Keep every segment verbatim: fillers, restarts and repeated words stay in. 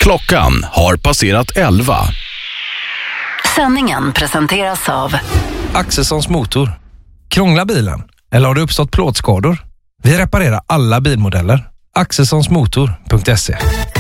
Klockan har passerat elva. Sändningen presenteras av Axelssons motor. Krånglar bilen? Eller har det uppstått plåtskador? Vi reparerar alla bilmodeller. Axelssonsmotor punkt se.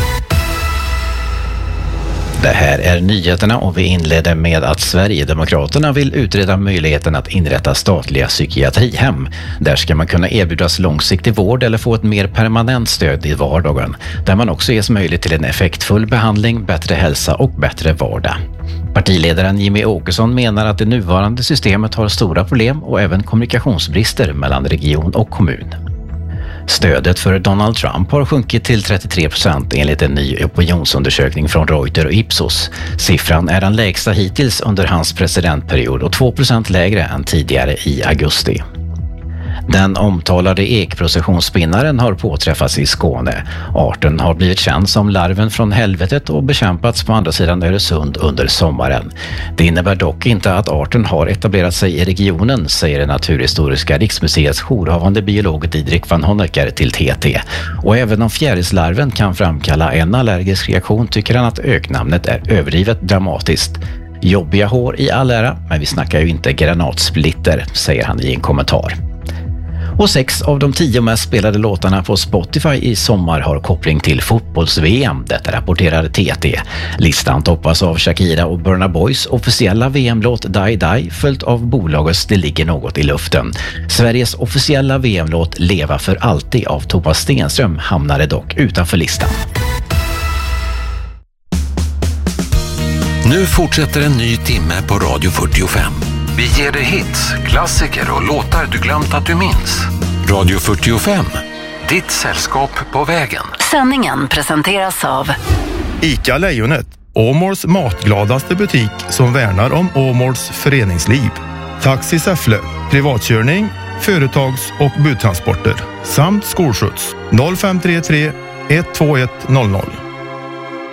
Det här är nyheterna och vi inleder med att Sverigedemokraterna vill utreda möjligheten att inrätta statliga psykiatrihem. Där ska man kunna erbjudas långsiktig vård eller få ett mer permanent stöd i vardagen. Där man också ges möjlighet till en effektfull behandling, bättre hälsa och bättre vardag. Partiledaren Jimmie Åkesson menar att det nuvarande systemet har stora problem och även kommunikationsbrister mellan region och kommun. Stödet för Donald Trump har sjunkit till trettiotre procent enligt en ny opinionsundersökning från Reuters och Ipsos. Siffran är den lägsta hittills under hans presidentperiod och två procent lägre än tidigare i augusti. Den omtalade ekprocessionsspinnaren har påträffats i Skåne. Arten har blivit känd som larven från helvetet och bekämpats på andra sidan Öresund under sommaren. Det innebär dock inte att arten har etablerat sig i regionen, säger det Naturhistoriska riksmuseets jourhavande biolog Didrik van Honecker till T T. Och även om fjärilslarven kan framkalla en allergisk reaktion tycker han att öknamnet är överdrivet dramatiskt. Jobbiga hår i all ära, men vi snackar ju inte granatsplitter, säger han i en kommentar. Och sex av de tio mest spelade låtarna på Spotify i sommar har koppling till fotbolls-V M. Detta rapporterar T T. Listan toppas av Shakira och Burna Boys officiella V M-låt Die Die, följt av bolagets Det ligger något i luften. Sveriges officiella V M-låt Leva för alltid av Thomas Stenström hamnade dock utanför listan. Nu fortsätter en ny timme på Radio fyrtiofem. Vi ger dig hits, klassiker och låtar du glömt att du minns. Radio fyrtiofem, ditt sällskap på vägen. Sändningen presenteras av ICA Lejonet, Åmåls matgladaste butik som värnar om Åmåls föreningsliv. Taxi Säffle, privatkörning, företags- och budtransporter samt skolskjuts noll fem tre tre ett två ett noll noll.